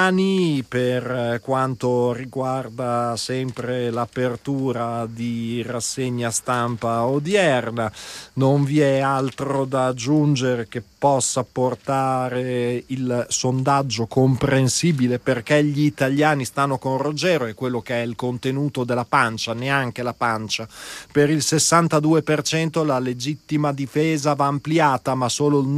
Per quanto riguarda sempre l'apertura di rassegna stampa odierna, non vi è altro da aggiungere che possa portare il sondaggio comprensibile perché gli italiani stanno con Ruggero e quello che è il contenuto della pancia, neanche la pancia. Per il 62% la legittima difesa va ampliata, ma solo il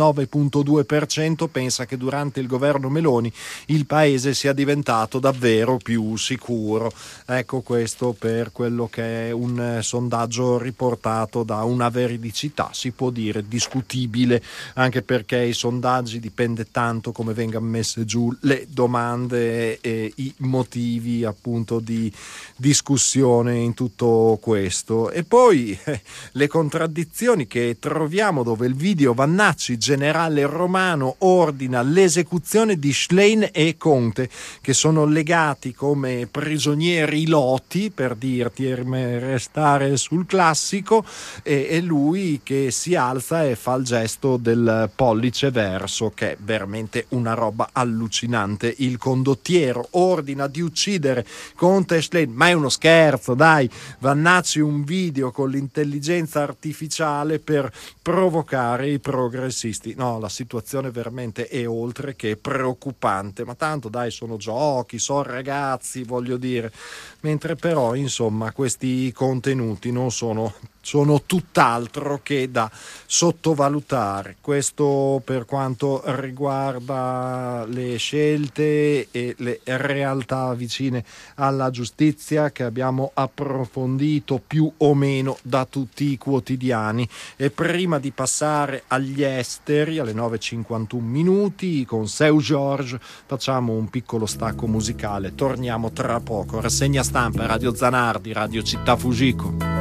9,2% pensa che durante il governo Meloni il paese sia diventato davvero più sicuro. Ecco, questo per quello che è un sondaggio riportato da una veridicità, si può dire, discutibile, anche perché i sondaggi dipende tanto come vengano messe giù le domande e i motivi appunto di discussione in tutto questo. E poi le contraddizioni che troviamo, dove il video Vannacci, generale romano, ordina l'esecuzione di Schlein e Conte, che sono legati come prigionieri loti, per dirti, restare sul classico, e lui che si alza e fa il gesto del pollice verso, che è veramente una roba allucinante. Il condottiero ordina di uccidere Conte e Schlein, ma è uno scherzo, dai. Vannacci un video con l'intelligenza artificiale per provocare i progressisti. No, la situazione veramente è oltre che preoccupante, ma tanto dai, sono giochi, sono ragazzi, voglio dire, mentre però insomma questi contenuti non sono tutt'altro che da sottovalutare. Questo per quanto riguarda le scelte e le realtà vicine alla giustizia che abbiamo approfondito più o meno da tutti i quotidiani. E prima di passare agli esteri alle 9:51 minuti con Seu George facciamo un piccolo stacco musicale, torniamo tra poco. Rassegna stampa Radio Zanardi, Radio Città Fujiko.